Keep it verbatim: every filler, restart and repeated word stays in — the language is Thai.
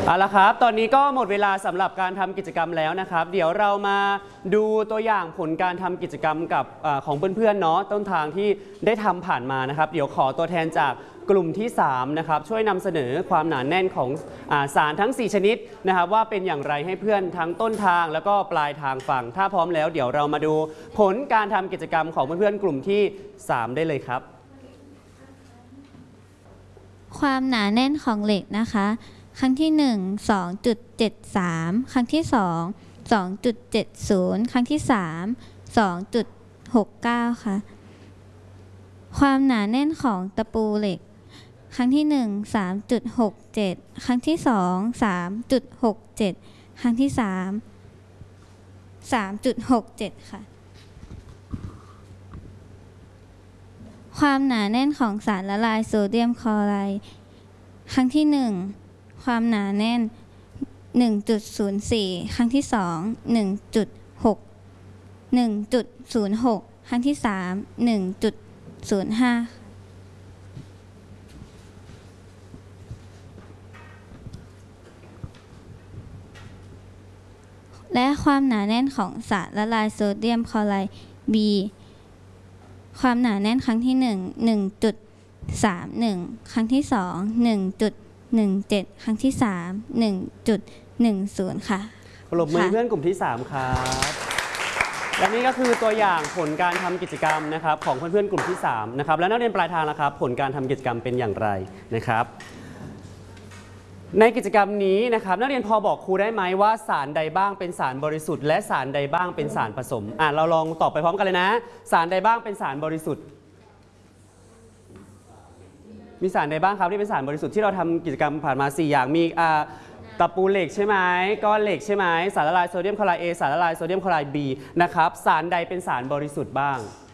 เอาละครับตอนนี้ก็หมดเวลาสำหรับการทำกิจกรรมแล้วนะครับเดี๋ยวเรามาดูตัวอย่างผลการทำกิจกรรมกับอของเพื่อนๆเนาะต้นทางที่ได้ทำผ่านมานะครับเดี๋ยวขอตัวแทนจากกลุ่มที่สามนะครับช่วยนำเสนอความหนาแน่นของอาสารทั้งสี่ชนิดนะครับว่าเป็นอย่างไรให้เพื่อนทั้งต้นทางแล้วก็ปลายทางฟังถ้าพร้อมแล้วเดี๋ยวเรามาดูผลการทำกิจกรรมของเพื่อนๆกลุ่มที่สามได้เลยครับความหนาแน่นของเหล็กนะคะครั้งที่หนึ่ง สองจุดเจ็ดสาม ครั้งที่สอง สองจุดเจ็ดศูนย์ ครั้งที่สาม สองจุดหกเก้า ค่ะความหนาแน่นของตะปูเหล็กครั้งที่หนึ่ง สามจุดหกเจ็ด ครั้งที่สอง สามจุดหกเจ็ด ครั้งที่สาม สามจุดหกเจ็ด ค่ะความหนาแน่นของสารละลายโซเดียมคลอไรด์ครั้งที่หนึ่งความหนาแน่น หนึ่งจุดศูนย์สี่ ครั้งที่สอง หนึ่งจุดหก หนึ่งจุดศูนย์หก ครั้งที่สาม หนึ่งจุดศูนย์ห้า และความหนาแน่นของสารละลายโซเดียมคลอไรด์ B ความหนาแน่นครั้งที่หนึ่ง หนึ่งจุดสามหนึ่ง ครั้งที่สอง หนึ่งจุดหนึ่งเจ็ด ครั้งที่สาม หนึ่งจุดหนึ่งศูนย์ ค่ะปรบมือเพื่อนกลุ่มที่สามครับและนี่ก็คือตัวอย่างผลการทำกิจกรรมนะครับของเพื่อนๆกลุ่มที่สามนะครับและนักเรียนปลายทางนะครับผลการทำกิจกรรมเป็นอย่างไรนะครับในกิจกรรมนี้นะครับนักเรียนพอบอกครูได้ไหมว่าสารใดบ้างเป็นสารบริสุทธิ์และสารใดบ้างเป็นสารผสมอ่ะเราลองตอบไปพร้อมกันเลยนะสารใดบ้างเป็นสารบริสุทธิ์มีสารใดบ้างครับที่เป็นสารบริสุทธิ์ที่เราทำกิจกรรมผ่านมาสี่อย่างมีอ่าตะปูเหล็กใช่ไหมก้อนเหล็กใช่ไหมสารละลายโซเดียมคลอไรด์ A สารละลายโซเดียมคลอไรด์ B นะครับสารใดเป็นสารบริสุทธิ์บ้าง